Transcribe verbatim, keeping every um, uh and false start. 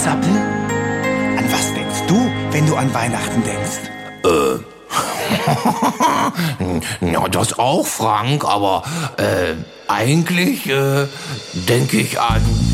Zappel? An was denkst du, wenn du an Weihnachten denkst? Äh. Ja, das auch, Frank, aber äh, eigentlich äh, denke ich an